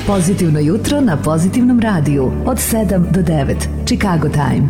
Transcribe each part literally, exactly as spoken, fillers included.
Pozitivno jutro na Pozitivnom radiju od sedam do devet. Chicago Time.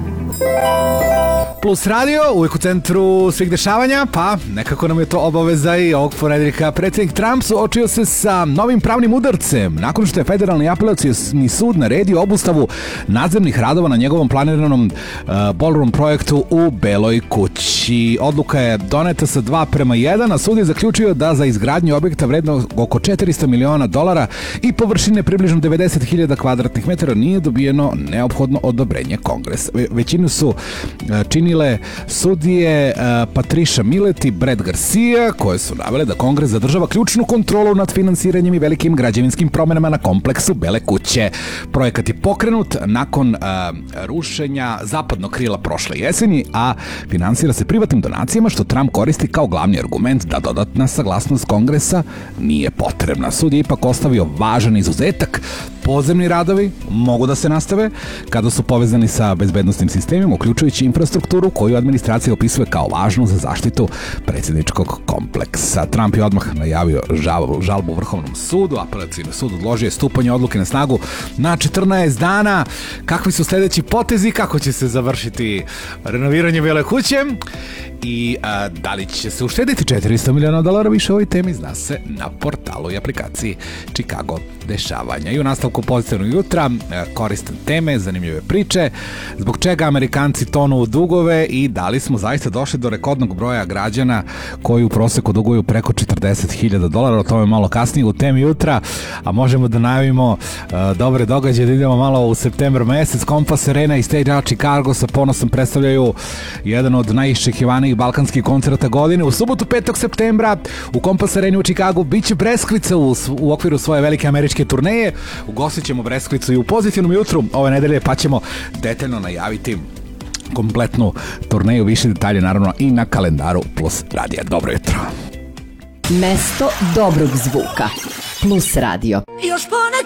Plus radio, uvijek u centru svih dešavanja, pa nekako nam je to obaveza i ovog ponedeljka. Predsjednik Trump suočio se sa novim pravnim udarcem nakon što je Federalni apelacioni sud naredio obustavu nadzemnih radova na njegovom planiranom uh, ballroom projektu u Beloj kući. Odluka je doneta sa dva prema jedan, a sud je zaključio da za izgradnju objekta vrednog oko četiristo miliona dolara i površine približno devedeset hiljada kvadratnih metara nije dobijeno neophodno odobrenje Kongresa. Ve- većinu su uh, činile sudije uh, Patricia Millett i Brett Garcia, koje su navele da Kongres zadržava ključnu kontrolu nad finansiranjem i velikim građevinskim promenama na kompleksu Bele kuće. Projekat je pokrenut nakon uh, rušenja zapadnog krila prošle jeseni, a finansira se privatnim donacijama, što Trump koristi kao glavni argument da dodatna saglasnost Kongresa nije potrebna. Sud je ipak ostavio važan izuzetak. Podzemni radovi mogu da se nastave kada su povezani sa bezbednostnim sistemima, uključujući infrastrukturu koju administracija opisuje kao važnu za zaštitu predsjedničkog kompleksa. Trump je odmah najavio žalbu, žalbu Vrhovnom sudu, apelacioni sud odložio je stupanje odluke na snagu na četrnaest dana. Kakvi su sljedeći potezi, kako će se završiti renoviranje Bele kuće i a, da li će se uštediti četiristo miliona dolara više o ovoj temi, zna se na portalu i aplikaciji Chicago dešavanja. I u nastavku Pozitivnog jutra koristan teme, zanimljive priče, zbog čega Amerikanci tonu u dugove i da li smo zaista došli do rekordnog broja građana koji u proseku duguju preko četrdeset hiljada dolara, o tome malo kasnije u temi jutra, a možemo da najavimo uh, dobre događaje, da idemo malo u septembar mesec. Kompas Arena i Stage Out Chicago sa ponosom predstavljaju jedan od najiščekivanijih balkanskih koncerta godine. U subotu petog septembra u Kompas Areni u Chicagu biće Breskvica u, u okviru svoje velike američke turneje. Ugostit ćemo Breskvicu i u Pozitivnom jutru ove nedelje, pa ćemo detaljno najaviti kompletnu turneju. Više detalje naravno i na kalendaru Plus radija. Dobro jutro. Mesto dobrog zvuka. Plus radio. Još ponekad